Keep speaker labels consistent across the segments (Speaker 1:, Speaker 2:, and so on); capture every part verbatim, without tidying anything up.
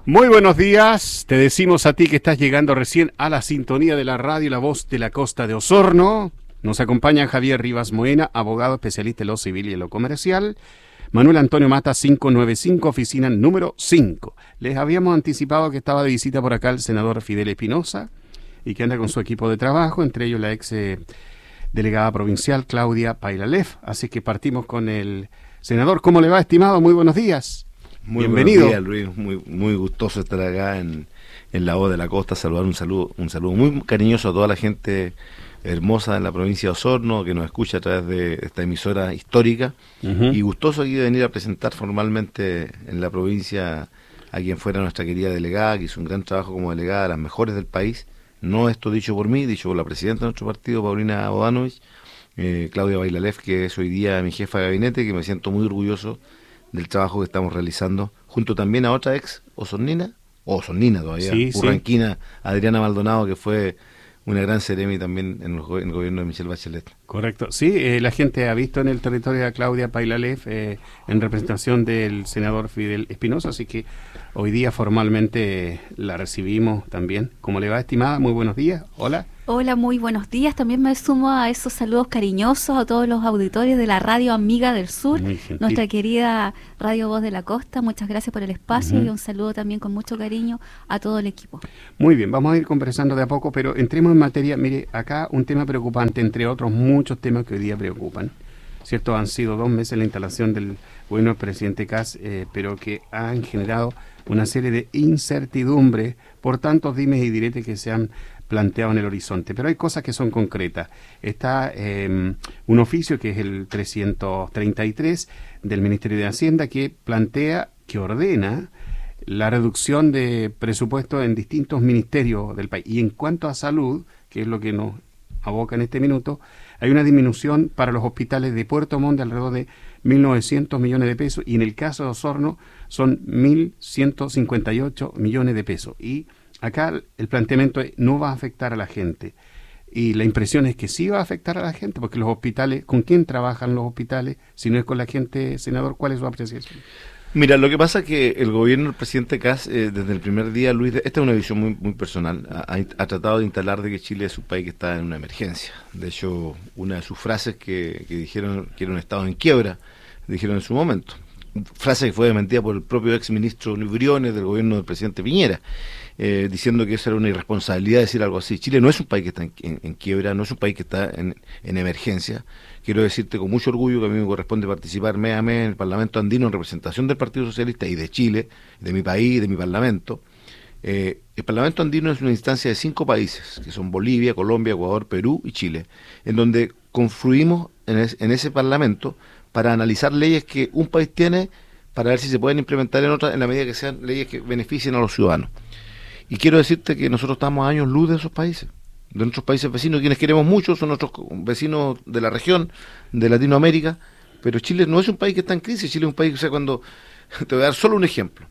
Speaker 1: Muy buenos días, te decimos a ti que estás llegando recién a la sintonía de la radio La Voz de la Costa de Osorno. Nos acompaña Javier Rivas Moena, abogado especialista en lo civil y en lo comercial. Manuel Antonio Mata, quinientos noventa y cinco, oficina número cinco. Les habíamos anticipado que estaba de visita por acá el senador Fidel Espinosa y que anda con su equipo de trabajo, entre ellos la ex eh, delegada provincial Claudia Pailalef. Así que partimos con el senador. ¿Cómo le va, estimado? Muy buenos días.
Speaker 2: Muy
Speaker 1: Bienvenido.
Speaker 2: Buenos días, Luis. Muy, muy gustoso estar acá en, en La Voz de la Costa. Saludar un saludo, un saludo muy cariñoso a toda la gente hermosa en la provincia de Osorno que nos escucha a través de esta emisora histórica. Uh-huh. Y gustoso aquí de venir a presentar formalmente en la provincia a quien fuera nuestra querida delegada, que hizo un gran trabajo como delegada, de las mejores del país. No esto dicho por mí, dicho por la presidenta de nuestro partido, Paulina Bodanovich, eh, Claudia Pailalef, que es hoy día mi jefa de gabinete, que me siento muy orgulloso del trabajo que estamos realizando, junto también a otra ex osornina, o osornina todavía,
Speaker 1: sí,
Speaker 2: urranquina,
Speaker 1: sí.
Speaker 2: Adriana Maldonado, que fue una gran seremi también en el, en el gobierno de Michelle Bachelet.
Speaker 1: Correcto, sí, eh, la gente ha visto en el territorio a Claudia Pailalef eh, en representación del senador Fidel Espinosa, así que hoy día formalmente eh, la recibimos también. ¿Cómo le va, estimada? Muy buenos días, hola.
Speaker 3: Hola, muy buenos días. También me sumo a esos saludos cariñosos a todos los auditores de la Radio Amiga del Sur, nuestra querida Radio Voz de la Costa. Muchas gracias por el espacio uh-huh. y un saludo también con mucho cariño a todo el equipo.
Speaker 1: Muy bien, vamos a ir conversando de a poco, pero entremos en materia. Mire, acá un tema preocupante, entre otros muchos temas que hoy día preocupan, ¿cierto? Han sido dos meses la instalación del gobierno del presidente Kast, eh, pero que han generado una serie de incertidumbres por tantos dimes y diretes que se han planteado en el horizonte, pero hay cosas que son concretas. Está eh, un oficio que es el trescientos treinta y tres del Ministerio de Hacienda que plantea, que ordena la reducción de presupuesto en distintos ministerios del país. Y en cuanto a salud, que es lo que nos aboca en este minuto, hay una disminución para los hospitales de Puerto Montt de alrededor de mil novecientos millones de pesos y en el caso de Osorno son mil ciento cincuenta y ocho millones de pesos. Y acá el planteamiento es, no va a afectar a la gente. Y la impresión es que sí va a afectar a la gente, porque los hospitales, ¿con quién trabajan los hospitales? Si no es con la gente, senador, ¿cuál es su apreciación?
Speaker 2: Mira, lo que pasa es que el gobierno del presidente Kast, eh, desde el primer día, Luis, esta es una visión muy, muy personal, ha, ha tratado de instalar de que Chile es un país que está en una emergencia. De hecho, una de sus frases que, que dijeron que era un estado en quiebra, dijeron en su momento. Frase que fue desmentida por el propio ex ministro Briones del gobierno del presidente Piñera, eh, diciendo que eso era una irresponsabilidad decir algo así. Chile no es un país que está en, en, en quiebra, no es un país que está en, en emergencia. Quiero decirte con mucho orgullo que a mí me corresponde participar mes a mes en el Parlamento Andino en representación del Partido Socialista y de Chile, de mi país, de mi Parlamento. Eh, el Parlamento Andino es una instancia de cinco países, que son Bolivia, Colombia, Ecuador, Perú y Chile, en donde confluimos en, es, en ese Parlamento para analizar leyes que un país tiene para ver si se pueden implementar en otras en la medida que sean leyes que beneficien a los ciudadanos. Y quiero decirte que nosotros estamos a años luz de esos países, de nuestros países vecinos, quienes queremos mucho, son nuestros vecinos de la región, de Latinoamérica, pero Chile no es un país que está en crisis. Chile es un país, o sea, cuando, te voy a dar solo un ejemplo,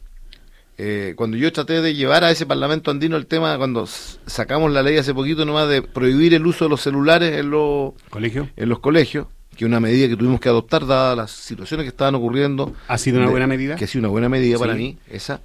Speaker 2: eh, cuando yo traté de llevar a ese Parlamento Andino el tema, cuando sacamos la ley hace poquito nomás de prohibir el uso de los celulares en los,
Speaker 1: ¿Colegio?
Speaker 2: en los colegios, que una medida que tuvimos que adoptar dadas las situaciones que estaban ocurriendo.
Speaker 1: ¿Ha sido una
Speaker 2: de,
Speaker 1: buena medida?
Speaker 2: Que ha sido una buena medida
Speaker 1: sí.
Speaker 2: para mí, esa.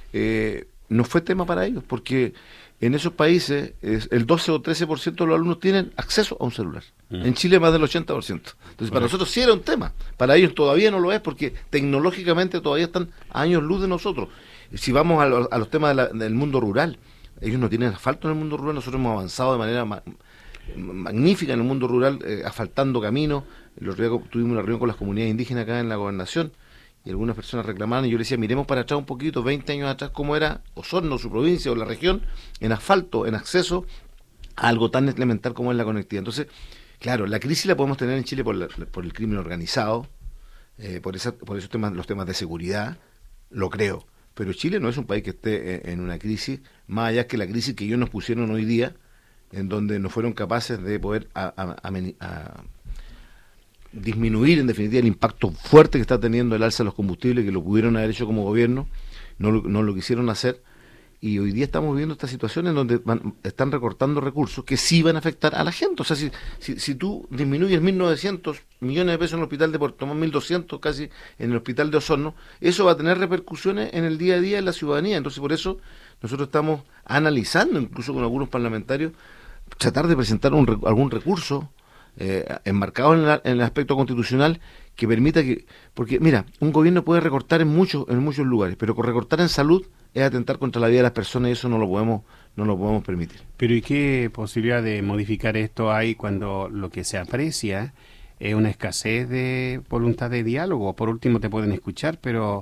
Speaker 2: Eh, no fue tema para ellos, porque en esos países es, el doce o trece por ciento de los alumnos tienen acceso a un celular. Mm. En Chile más del ochenta por ciento. Entonces, bueno, para nosotros sí era un tema. Para ellos todavía no lo es, porque tecnológicamente todavía están a años luz de nosotros. Si vamos a, lo, a los temas de la, del mundo rural, ellos no tienen asfalto en el mundo rural, nosotros hemos avanzado de manera ma, magnífica en el mundo rural, eh, asfaltando caminos. El otro día tuvimos una reunión con las comunidades indígenas acá en la gobernación, y algunas personas reclamaban, y yo les decía, miremos para atrás un poquito, veinte años atrás, cómo era Osorno, su provincia o la región, en asfalto, en acceso a algo tan elemental como es la conectividad. Entonces, claro, la crisis la podemos tener en Chile por, la, por el crimen organizado, eh, por, esa, por esos temas, los temas de seguridad, lo creo, pero Chile no es un país que esté en, en una crisis, más allá que la crisis que ellos nos pusieron hoy día, en donde no fueron capaces de poder a, a, a, a disminuir en definitiva el impacto fuerte que está teniendo el alza de los combustibles, que lo pudieron haber hecho como gobierno, no lo, no lo quisieron hacer, y hoy día estamos viviendo esta situación en donde van, están recortando recursos que sí van a afectar a la gente. O sea, si, si, si tú disminuyes mil novecientos millones de pesos en el hospital de Puerto Montt, mil doscientos casi en el hospital de Osorno, eso va a tener repercusiones en el día a día en la ciudadanía. Entonces, por eso nosotros estamos analizando, incluso con algunos parlamentarios, tratar de presentar un, algún recurso eh, enmarcado en, la, en el aspecto constitucional que permita que... Porque, mira, un gobierno puede recortar en muchos en muchos lugares, pero con recortar en salud es atentar contra la vida de las personas y eso no lo podemos no lo podemos permitir.
Speaker 1: Pero ¿y qué posibilidad de modificar esto hay cuando lo que se aprecia es una escasez de voluntad de diálogo? Por último te pueden escuchar, pero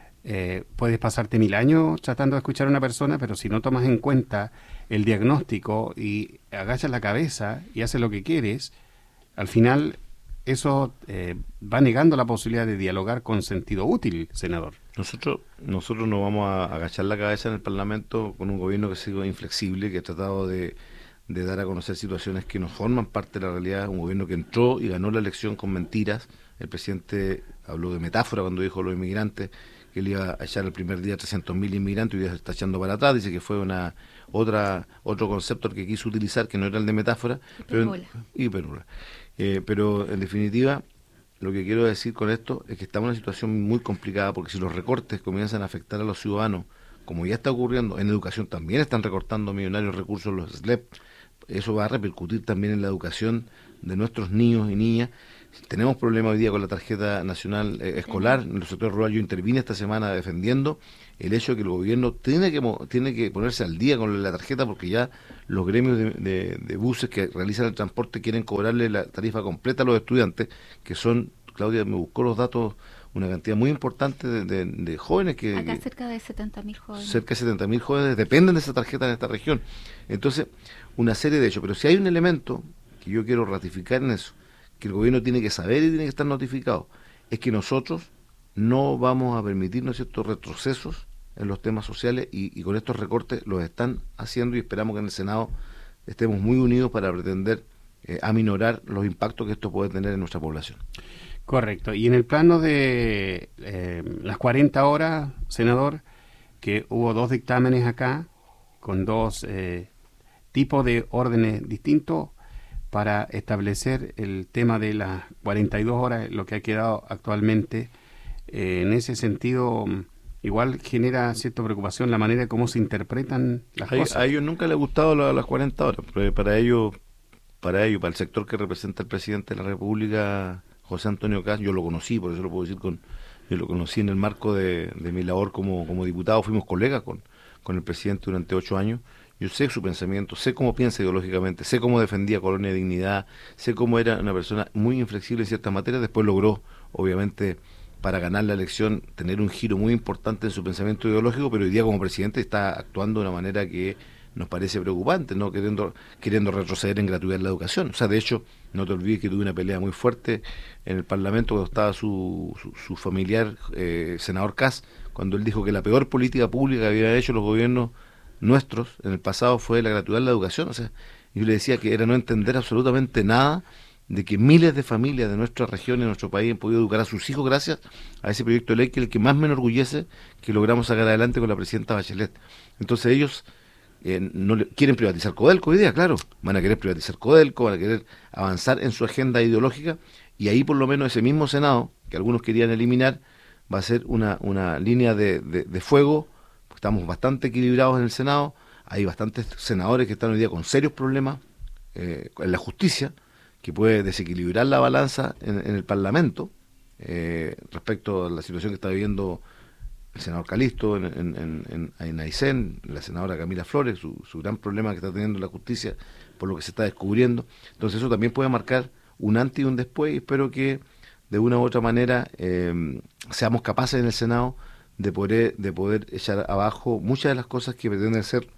Speaker 1: eh, puedes pasarte mil años tratando de escuchar a una persona, pero si no tomas en cuenta el diagnóstico y agachas la cabeza y haces lo que quieres, al final eso eh, va negando la posibilidad de dialogar con sentido útil, senador.
Speaker 2: Nosotros nosotros no vamos a agachar la cabeza en el Parlamento con un gobierno que ha sido inflexible, que ha tratado de, de dar a conocer situaciones que no forman parte de la realidad, un gobierno que entró y ganó la elección con mentiras. El presidente habló de metáfora cuando dijo los inmigrantes, que él iba a echar el primer día trescientos mil inmigrantes y hoy día se está echando para atrás, dice que fue una otra otro concepto que quiso utilizar, que no era el de metáfora. Pero, y perula. Eh, pero en definitiva, lo que quiero decir con esto es que estamos en una situación muy complicada, porque si los recortes comienzan a afectar a los ciudadanos, como ya está ocurriendo en educación, también están recortando millonarios recursos los S L E P, eso va a repercutir también en la educación de nuestros niños y niñas. Tenemos problemas hoy día con la tarjeta nacional eh, escolar. En el sector rural yo intervine esta semana defendiendo el hecho de que el gobierno tiene que tiene que ponerse al día con la tarjeta, porque ya los gremios de, de, de buses que realizan el transporte quieren cobrarle la tarifa completa a los estudiantes, que son, Claudia me buscó los datos, una cantidad muy importante de, de, de jóvenes que...
Speaker 3: Acá
Speaker 2: que,
Speaker 3: cerca de setenta mil jóvenes.
Speaker 2: Cerca de setenta mil jóvenes dependen de esa tarjeta en esta región. Entonces, una serie de hechos. Pero si hay un elemento que yo quiero ratificar en eso, que el gobierno tiene que saber y tiene que estar notificado, es que nosotros no vamos a permitirnos ciertos retrocesos en los temas sociales y, y con estos recortes los están haciendo, y esperamos que en el Senado estemos muy unidos para pretender eh, aminorar los impactos que esto puede tener en nuestra población.
Speaker 1: Correcto. Y en el plano de eh, las cuarenta horas, senador, que hubo dos dictámenes acá con dos eh, tipos de órdenes distintos para establecer el tema de las cuarenta y dos horas, lo que ha quedado actualmente. Eh, en ese sentido, igual genera cierta preocupación la manera de cómo se interpretan las
Speaker 2: a,
Speaker 1: cosas.
Speaker 2: A ellos nunca les ha gustado la, las cuarenta horas, pero para ellos, para ellos, para el sector que representa el presidente de la República, José Antonio Kast, yo lo conocí, por eso lo puedo decir, con yo lo conocí en el marco de, de mi labor como, como diputado, fuimos colegas con, con el presidente durante ocho años. Yo sé su pensamiento, sé cómo piensa ideológicamente, sé cómo defendía Colonia Dignidad, sé cómo era una persona muy inflexible en ciertas materias. Después logró, obviamente, para ganar la elección, tener un giro muy importante en su pensamiento ideológico, pero hoy día como presidente está actuando de una manera que nos parece preocupante, no queriendo queriendo retroceder en gratuidad en la educación. O sea, de hecho, no te olvides que tuve una pelea muy fuerte en el Parlamento cuando estaba su, su, su familiar, eh, senador Kast, cuando él dijo que la peor política pública que habían hecho los gobiernos nuestros en el pasado fue la gratuidad en la educación. O sea, yo le decía que era no entender absolutamente nada de que miles de familias de nuestra región y de nuestro país han podido educar a sus hijos gracias a ese proyecto de ley, que es el que más me enorgullece que logramos sacar adelante con la presidenta Bachelet. Entonces ellos eh, no le, quieren privatizar Codelco hoy día, claro, van a querer privatizar Codelco, van a querer avanzar en su agenda ideológica, y ahí por lo menos ese mismo Senado, que algunos querían eliminar, va a ser una, una línea de, de, de fuego. Estamos bastante equilibrados en el Senado, hay bastantes senadores que están hoy día con serios problemas eh, en la justicia, que puede desequilibrar la balanza en, en el Parlamento eh, respecto a la situación que está viviendo el senador Calisto en, en, en, en Aysén, la senadora Camila Flores, su, su gran problema que está teniendo la justicia por lo que se está descubriendo. Entonces eso también puede marcar un antes y un después, y espero que de una u otra manera eh, seamos capaces en el Senado de poder, de poder echar abajo muchas de las cosas que pretenden ser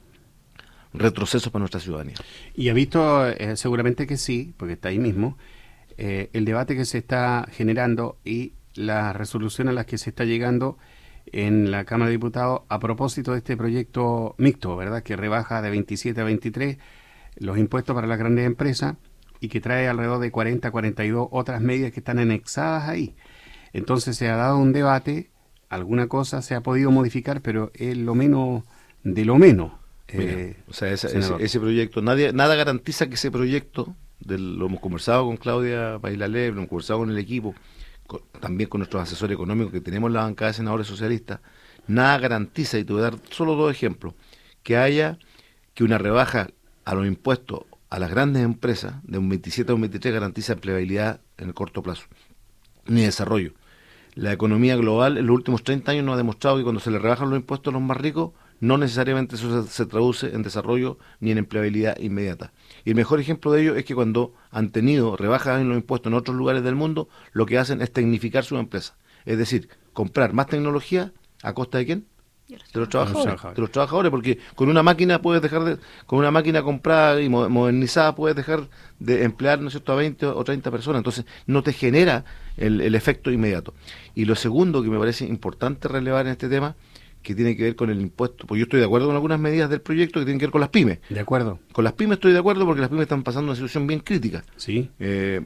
Speaker 2: retrocesos para nuestra ciudadanía.
Speaker 1: Y ha visto, eh, seguramente que sí, porque está ahí mismo, eh, el debate que se está generando y la resolución a la que se está llegando en la Cámara de Diputados a propósito de este proyecto mixto, ¿verdad?, que rebaja de veintisiete a veintitrés los impuestos para las grandes empresas y que trae alrededor de cuarenta a cuarenta y dos otras medidas que están anexadas ahí. Entonces se ha dado un debate, alguna cosa se ha podido modificar, pero es lo menos de lo menos.
Speaker 2: Mira,
Speaker 1: eh,
Speaker 2: o sea, ese, ese, ese proyecto, nadie, nada garantiza que ese proyecto, de, lo hemos conversado con Claudia Bailalé, lo hemos conversado con el equipo, con, también con nuestros asesores económicos que tenemos en la bancada de senadores socialistas, nada garantiza, y te voy a dar solo dos ejemplos, que haya que una rebaja a los impuestos a las grandes empresas de un veintisiete a un veintitrés garantiza empleabilidad en el corto plazo, ni desarrollo. La economía global en los últimos treinta años nos ha demostrado que cuando se le rebajan los impuestos a los más ricos, no necesariamente eso se, se traduce en desarrollo ni en empleabilidad inmediata. Y el mejor ejemplo de ello es que cuando han tenido rebajas en los impuestos en otros lugares del mundo, lo que hacen es tecnificar su empresa. Es decir, comprar más tecnología ¿a costa de quién? De los trabajadores, de los trabajadores, porque con una máquina puedes dejar de, con una máquina comprada y modernizada puedes dejar de emplear, ¿no es cierto?, a veinte o treinta personas, entonces no te genera el, el efecto inmediato. Y lo segundo que me parece importante relevar en este tema, que tiene que ver con el impuesto, porque yo estoy de acuerdo con algunas medidas del proyecto que tienen que ver con las pymes.
Speaker 1: De acuerdo.
Speaker 2: Con las pymes estoy de acuerdo porque las pymes están pasando una situación bien crítica.
Speaker 1: Sí.
Speaker 2: Eh,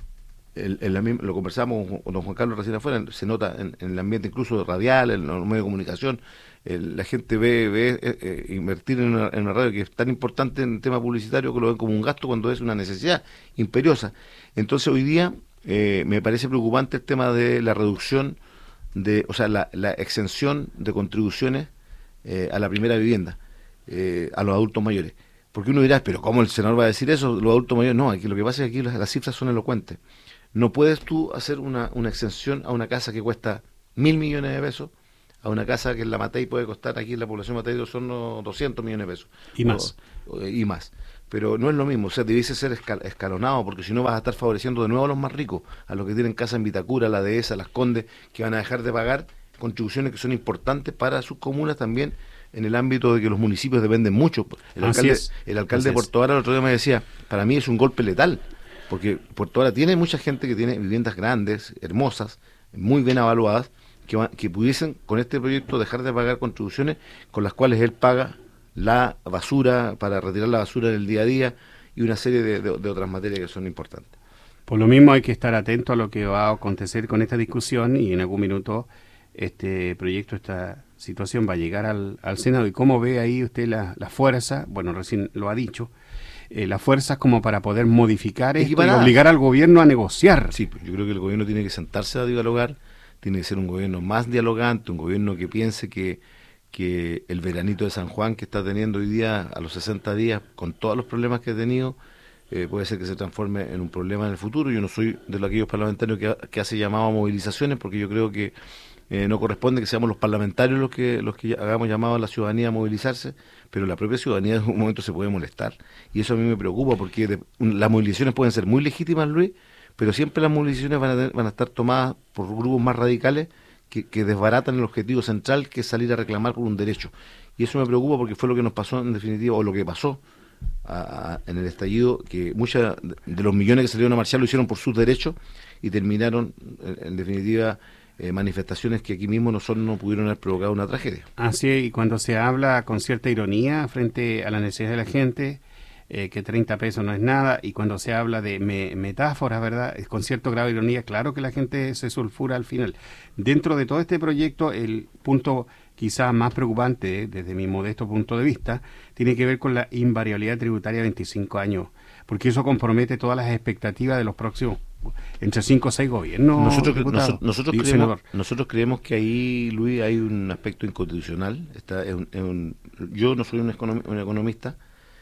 Speaker 2: El, el, lo conversamos con don Juan Carlos recién afuera, se nota en, en el ambiente incluso radial, en los medios de comunicación, el, la gente ve, ve eh, eh, invertir en una, en una radio que es tan importante en el tema publicitario que lo ven como un gasto cuando es una necesidad imperiosa. Entonces hoy día eh, me parece preocupante el tema de la reducción, de, o sea, la, la exención de contribuciones eh, a la primera vivienda, eh, a los adultos mayores. Porque uno dirá, pero ¿cómo el senador va a decir eso? Los adultos mayores, no, aquí lo que pasa es que aquí las, las cifras son elocuentes. No puedes tú hacer una, una exención a una casa que cuesta mil millones de pesos, a una casa que en la Matei puede costar, aquí en la población Matei son doscientos millones de pesos.
Speaker 1: Y más.
Speaker 2: O, o, y más. Pero no es lo mismo, o sea, debiese ser escal, escalonado, porque si no vas a estar favoreciendo de nuevo a los más ricos, a los que tienen casa en Vitacura, la Dehesa, las Condes, que van a dejar de pagar contribuciones que son importantes para sus comunas también, en el ámbito de que los municipios dependen mucho. El
Speaker 1: Así
Speaker 2: alcalde,
Speaker 1: es.
Speaker 2: el alcalde
Speaker 1: Así
Speaker 2: de Puerto Vara el otro día me decía, para mí es un golpe letal, porque Puerto Vara tiene mucha gente que tiene viviendas grandes, hermosas, muy bien evaluadas, que, va, que pudiesen con este proyecto dejar de pagar contribuciones con las cuales él paga la basura, para retirar la basura del día a día y una serie de, de, de otras materias que son importantes.
Speaker 1: Por lo mismo hay que estar atento a lo que va a acontecer con esta discusión y en algún minuto este proyecto, esta situación va a llegar al, al Senado. ¿Y cómo ve ahí usted la, la fuerza? Bueno, recién lo ha dicho. Eh, las fuerzas como para poder modificar esto y obligar al gobierno a negociar.
Speaker 2: Sí, pues yo creo que el gobierno tiene que sentarse a dialogar, tiene que ser un gobierno más dialogante, un gobierno que piense que, que el veranito de San Juan que está teniendo hoy día a los sesenta días, con todos los problemas que ha tenido, eh, puede ser que se transforme en un problema en el futuro. Yo no soy de aquellos parlamentarios que, que hace llamado a movilizaciones, porque yo creo que Eh, no corresponde que seamos los parlamentarios los que los que hagamos llamado a la ciudadanía a movilizarse, pero la propia ciudadanía en un momento se puede molestar, y eso a mí me preocupa, porque de, un, las movilizaciones pueden ser muy legítimas, Luis, pero siempre las movilizaciones van a, tener, van a estar tomadas por grupos más radicales que, que desbaratan el objetivo central, que es salir a reclamar por un derecho, y eso me preocupa porque fue lo que nos pasó en definitiva, o lo que pasó a, a, en el estallido, que muchos de los millones que salieron a marchar lo hicieron por sus derechos y terminaron en, en definitiva Eh, manifestaciones que aquí mismo nosotros no pudieron haber provocado una tragedia.
Speaker 1: Así es, y cuando se habla con cierta ironía frente a la necesidad de la gente, eh, que treinta pesos no es nada, y cuando se habla de me, metáforas, ¿verdad?, con cierto grado de ironía, claro que la gente se sulfura al final. Dentro de todo este proyecto, el punto quizás más preocupante, eh, desde mi modesto punto de vista, tiene que ver con la invariabilidad tributaria de veinticinco años, porque eso compromete todas las expectativas de los próximos entre cinco o seis gobiernos.
Speaker 2: Nosotros, nosotros, nosotros, creemos, nosotros creemos que ahí, Luis, hay un aspecto inconstitucional. Está, es un, es un, yo no soy un, econom, un economista,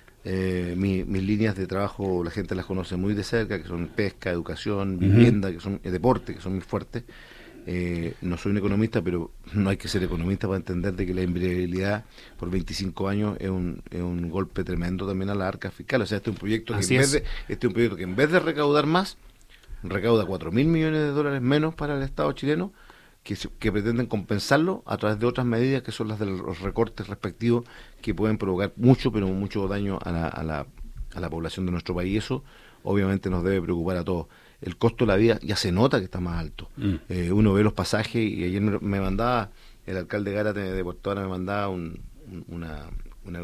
Speaker 2: eh, mi, mis líneas de trabajo la gente las conoce muy de cerca, que son pesca, educación, vivienda, uh-huh. que son eh, deporte, que son muy fuertes. Eh, no soy un economista, pero no hay que ser economista para entender de que la invariabilidad por veinticinco años es un, es un golpe tremendo también a la arca fiscal. O sea, este es un proyecto que, en vez, de, este es un proyecto que en vez de recaudar más, recauda cuatro mil millones de dólares menos para el Estado chileno, que, que pretenden compensarlo a través de otras medidas que son las de los recortes respectivos, que pueden provocar mucho, pero mucho daño a la, a la, a la población de nuestro país. Eso obviamente nos debe preocupar a todos. El costo de la vida ya se nota que está más alto. Mm. Eh, uno ve los pasajes, y ayer me, me mandaba, el alcalde Gárate de Puerto Vara me mandaba un, un, una... Una,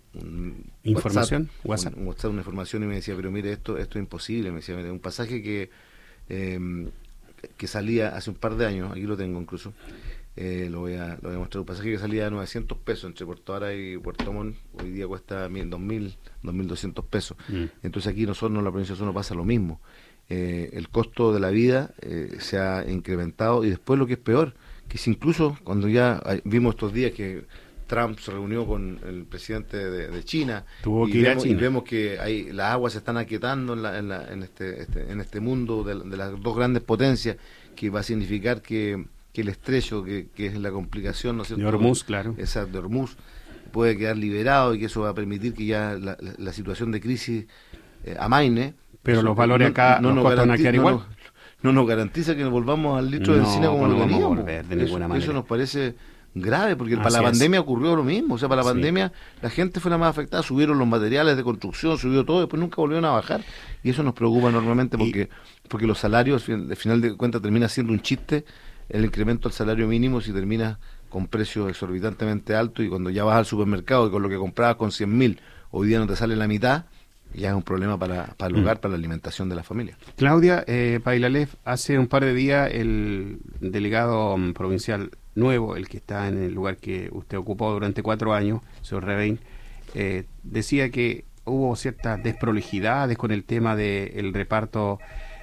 Speaker 2: un
Speaker 1: información,
Speaker 2: WhatsApp, WhatsApp. Un, WhatsApp, una información, y me decía, pero mire, esto esto es imposible. Me decía, mire, un pasaje que eh, que salía hace un par de años, aquí lo tengo incluso, Eh, lo, voy a, lo voy a mostrar. Un pasaje que salía de novecientos pesos entre Puerto Ara y Puerto Montt, hoy día cuesta dos mil, dos mil doscientos pesos. Mm. Entonces aquí nosotros en la provincia de Osorno pasa lo mismo. Eh, el costo de la vida eh, se ha incrementado, y después lo que es peor, que si incluso cuando ya vimos estos días que Trump se reunió con el presidente de, de China,
Speaker 1: Tuvo
Speaker 2: y,
Speaker 1: que ir
Speaker 2: vemos,
Speaker 1: a China.
Speaker 2: y vemos que hay, las aguas se están aquietando en, la, en, la, en, este, este, en este mundo de, de las dos grandes potencias, que va a significar que que el estrecho, que, que es la complicación, ¿no es cierto?,
Speaker 1: de Hormuz, claro.
Speaker 2: Esa de Hormuz, puede quedar liberado, y que eso va a permitir que ya la, la, la situación de crisis eh, amaine.
Speaker 1: Pero
Speaker 2: eso,
Speaker 1: los valores
Speaker 2: no,
Speaker 1: acá
Speaker 2: no,
Speaker 1: nos
Speaker 2: nos
Speaker 1: costan
Speaker 2: garantiza,
Speaker 1: a quedar
Speaker 2: no,
Speaker 1: igual.
Speaker 2: No, no nos garantiza que nos volvamos al litro
Speaker 1: no,
Speaker 2: de benzina como
Speaker 1: no
Speaker 2: lo
Speaker 1: vamos
Speaker 2: teníamos.
Speaker 1: a volver de ninguna
Speaker 2: eso,
Speaker 1: manera.
Speaker 2: eso nos parece grave, porque
Speaker 1: Así
Speaker 2: para la
Speaker 1: es.
Speaker 2: pandemia ocurrió lo mismo. O sea, para la
Speaker 1: Sí.
Speaker 2: pandemia la gente fue la más afectada, subieron los materiales de construcción, subió todo, después nunca volvieron a bajar, y eso nos preocupa enormemente, porque, y, porque los salarios, al final de cuentas, termina siendo un chiste el incremento al salario mínimo si termina con precios exorbitantemente altos, y cuando ya vas al supermercado y con lo que comprabas con cien mil, hoy día no te sale la mitad, ya es un problema para, para el hogar, mm. para la alimentación de la familia.
Speaker 1: Claudia, eh, Pailalev, hace un par de días el delegado um, provincial nuevo, el que está en el lugar que usted ocupó durante cuatro años, señor Revein, eh, decía que hubo ciertas desprolijidades con el tema del reparto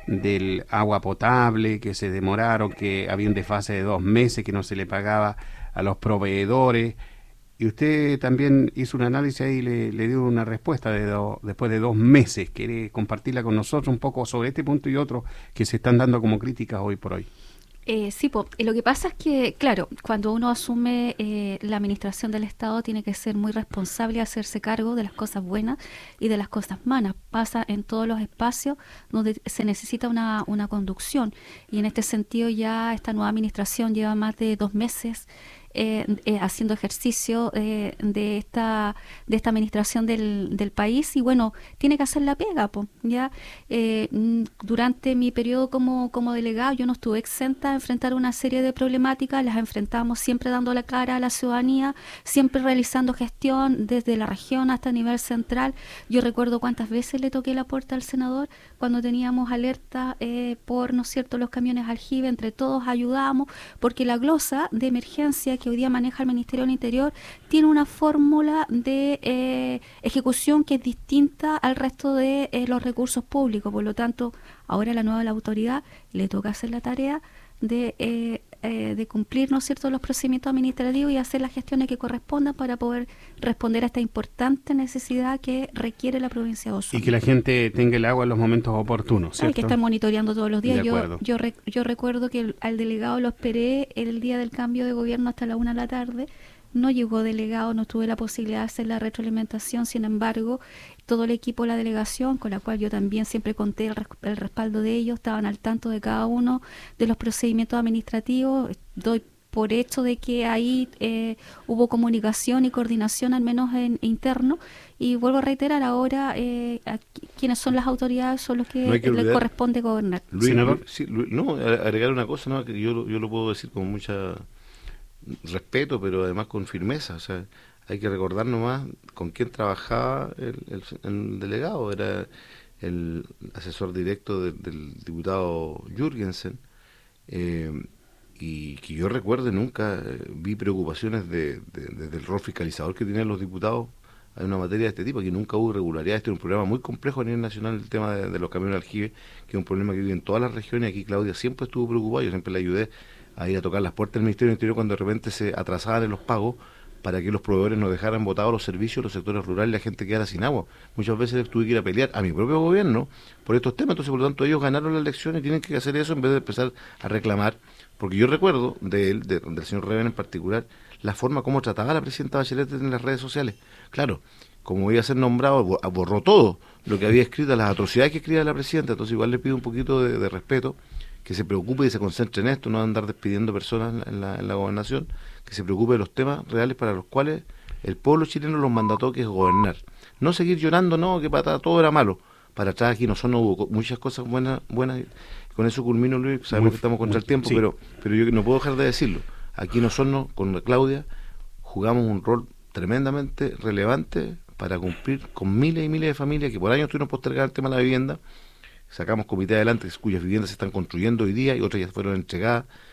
Speaker 1: del agua potable, que se demoraron, que había un desfase de dos meses, que no se le pagaba a los proveedores, y usted también hizo un análisis ahí y le, le dio una respuesta de do, después de dos meses. ¿Quiere compartirla con nosotros un poco sobre este punto y otros que se están dando como críticas hoy por hoy?
Speaker 3: Eh, sí, po. lo que pasa es que, claro, cuando uno asume eh, la administración del Estado, tiene que ser muy responsable y hacerse cargo de las cosas buenas y de las cosas malas. Pasa en todos los espacios donde se necesita una, una conducción, y en este sentido ya esta nueva administración lleva más de dos meses Eh, eh, haciendo ejercicio eh, de esta de esta administración del, del país, y bueno, tiene que hacer la pega, po, ya eh, durante mi periodo como, como delegado yo no estuve exenta a enfrentar una serie de problemáticas, las enfrentamos siempre dando la cara a la ciudadanía, siempre realizando gestión desde la región hasta el nivel central. Yo recuerdo cuántas veces le toqué la puerta al senador cuando teníamos alerta eh, por, ¿no es cierto?, los camiones aljibe, entre todos ayudamos, porque la glosa de emergencia que hoy día maneja el Ministerio del Interior tiene una fórmula de eh, ejecución que es distinta al resto de eh, los recursos públicos. Por lo tanto, ahora a la nueva la autoridad le toca hacer la tarea de, eh, eh, de cumplir, ¿no es cierto?, los procedimientos administrativos y hacer las gestiones que correspondan para poder responder a esta importante necesidad que requiere la provincia de Osorno.
Speaker 1: Y que la gente tenga el agua en los momentos oportunos, ¿cierto?
Speaker 3: Hay que estar monitoreando todos los días.
Speaker 1: Yo,
Speaker 3: yo, rec, yo recuerdo que el, al delegado lo esperé el día del cambio de gobierno hasta la una de la tarde. No llegó delegado, no tuve la posibilidad de hacer la retroalimentación. Sin embargo, todo el equipo de la delegación, con la cual yo también siempre conté el, el respaldo de ellos, estaban al tanto de cada uno de los procedimientos administrativos. Doy por hecho de que ahí eh, hubo comunicación y coordinación, al menos en interno, y vuelvo a reiterar, ahora eh, aquí, quienes son las autoridades son los que, no que les corresponde gobernar.
Speaker 2: Luis, Senador, sí, Luis, no, agregar una cosa, no, que yo, yo lo puedo decir con mucha respeto, pero además con firmeza. O sea, hay que recordar nomás con quién trabajaba el, el, el delegado. Era el asesor directo de, del diputado Jürgensen, eh, y que yo recuerde nunca eh, vi preocupaciones de, de, de, del rol fiscalizador que tenían los diputados en una materia de este tipo. Aquí nunca hubo irregularidad. Este es un problema muy complejo a nivel nacional, el tema de, de los camiones aljibe, que es un problema que vive en todas las regiones. Aquí Claudia siempre estuvo preocupada, yo siempre le ayudé a ir a tocar las puertas del Ministerio del Interior cuando de repente se atrasaban en los pagos, para que los proveedores no dejaran botados los servicios, los sectores rurales, y la gente quedara sin agua. Muchas veces tuve que ir a pelear a mi propio gobierno por estos temas. Entonces, por lo tanto, ellos ganaron la elección y tienen que hacer eso en vez de empezar a reclamar. Porque yo recuerdo de él, de, del señor Reven en particular, la forma como trataba a la presidenta Bachelet en las redes sociales. Claro, como iba a ser nombrado, borró todo lo que había escrito, las atrocidades que escribía la presidenta. Entonces, igual le pido un poquito de, de respeto, que se preocupe y se concentre en esto, no andar despidiendo personas en la, en la gobernación, que se preocupe de los temas reales para los cuales el pueblo chileno los mandató, que es gobernar. No seguir llorando, no, que para todo era malo. Para atrás aquí nosotros no hubo muchas cosas buenas, buenas. Con eso culmino, Luis, sabemos muy, que estamos contra muy, el tiempo, sí. pero pero yo no puedo dejar de decirlo. Aquí nosotros, con Claudia, jugamos un rol tremendamente relevante para cumplir con miles y miles de familias que por años tuvieron postergado el tema de la vivienda. Sacamos comité adelante cuyas viviendas se están construyendo hoy día y otras ya fueron entregadas.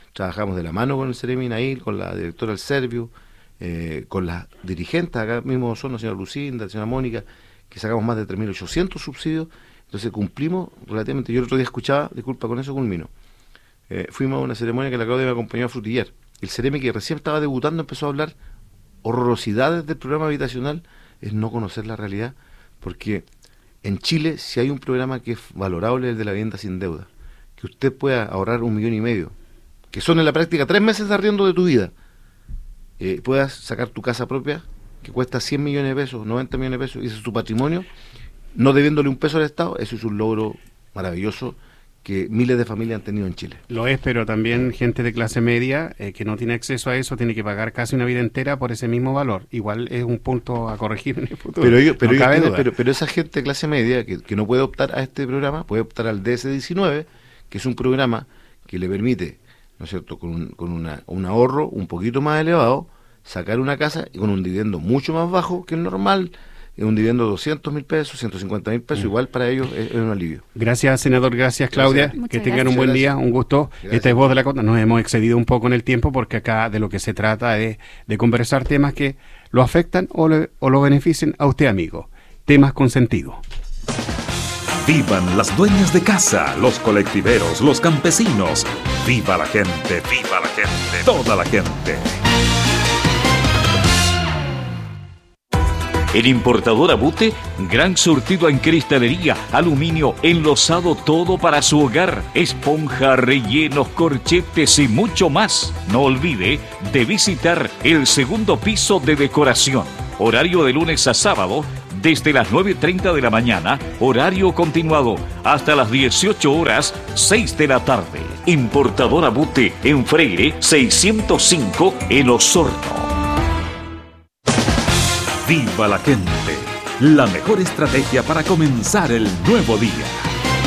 Speaker 2: trabajamos de la mano con el Ceremi Nail, con la directora del Servio, eh, con las dirigentes, acá mismo son la señora Lucinda, la señora Mónica, que sacamos más de tres mil ochocientos subsidios, entonces cumplimos relativamente. Yo el otro día escuchaba, disculpa, con eso culmino, eh, fuimos a una ceremonia que la Claudia me acompañó a Frutillar. El Ceremi, que recién estaba debutando, empezó a hablar horrorosidades del programa habitacional. Es no conocer la realidad, porque en Chile, si hay un programa que es valorable, el de la vivienda sin deuda, que usted pueda ahorrar un millón y medio, que son en la práctica tres meses de arriendo de tu vida, eh, puedas sacar tu casa propia, que cuesta cien millones de pesos, noventa millones de pesos, y ese es tu patrimonio, no debiéndole un peso al Estado. Eso es un logro maravilloso que miles de familias han tenido en Chile.
Speaker 1: Lo es, pero también gente de clase media eh, que no tiene acceso a eso tiene que pagar casi una vida entera por ese mismo valor. Igual es un punto a corregir en el futuro.
Speaker 2: Pero, ellos, pero,
Speaker 1: no
Speaker 2: ellos
Speaker 1: cabe
Speaker 2: tienen,
Speaker 1: duda.
Speaker 2: pero, pero esa gente de clase media que, que no puede optar a este programa, puede optar al D S diecinueve, que es un programa que le permite, ¿no es cierto?, con, un, con una, un ahorro un poquito más elevado, sacar una casa y con un dividendo mucho más bajo que el normal, un dividendo de doscientos mil pesos, ciento cincuenta mil pesos, mm. igual para ellos es, es un alivio.
Speaker 1: Gracias, senador, gracias, Claudia, gracias. Que tengan gracias. un buen día, un gusto. Gracias. Esta es Voz de la Costa. Nos hemos excedido un poco en el tiempo porque acá de lo que se trata es de conversar temas que lo afectan o, le, o lo beneficien a usted, amigo. Temas con sentido.
Speaker 4: Vivan las dueñas de casa, los colectiveros, los campesinos. Viva la gente, viva la gente, toda la gente. En Importadora Bute, gran surtido en cristalería, aluminio, enlosado, todo para su hogar, esponja, rellenos, corchetes y mucho más. No olvide de visitar el segundo piso de decoración. Horario de lunes a sábado, desde las nueve y treinta de la mañana, horario continuado, hasta las dieciocho horas, seis de la tarde. Importadora Bute, en Freire, seiscientos cinco, en Osorno. Viva la gente, la mejor estrategia para comenzar el nuevo día.